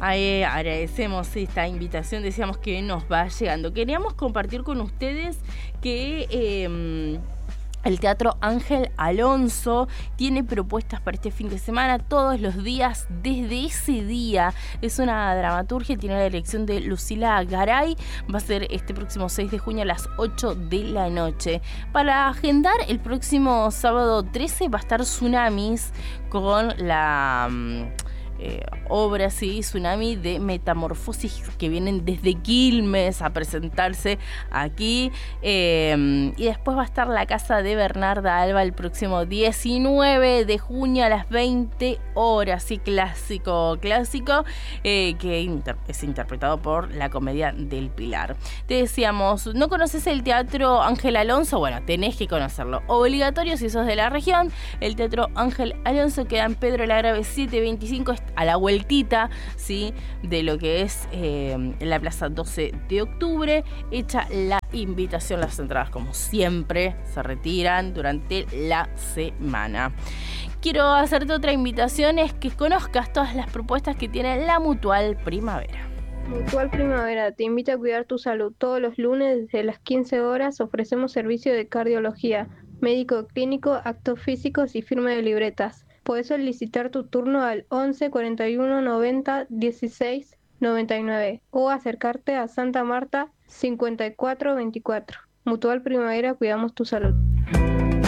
agradecemos esta invitación, decíamos que nos va llegando. Queríamos compartir con ustedes que el Teatro Ángel Alonso tiene propuestas para este fin de semana todos los días desde ese día. Es una dramaturgia, tiene la dirección de Lucila Garay. Va a ser este próximo 6 de junio a las 8 de la noche. Para agendar, el próximo sábado 13 va a estar Tsunamis con la obra, sí, Tsunami de Metamorfosis, que vienen desde Quilmes a presentarse aquí, y después va a estar la casa de Bernarda Alba el próximo 19 de junio a las 20 horas, sí, clásico, que es interpretado por la Comedia del Pilar. Te decíamos, ¿no conoces el Teatro Ángel Alonso? Bueno, tenés que conocerlo, obligatorio si sos de la región. El Teatro Ángel Alonso queda en Pedro Lagrave 725, a la vueltita, ¿sí?, de lo que es la Plaza 12 de Octubre. Hecha la invitación, las entradas como siempre se retiran durante la semana. Quiero hacerte otra invitación, es que conozcas todas las propuestas que tiene la Mutual Primavera. Mutual Primavera te invita a cuidar tu salud. Todos los lunes desde las 15 horas ofrecemos servicio de cardiología, médico clínico, actos físicos y firma de libretas. Puedes solicitar tu turno al 11 41 90 16 99 o acercarte a Santa Marta 54 24. Mutual Primavera, cuidamos tu salud.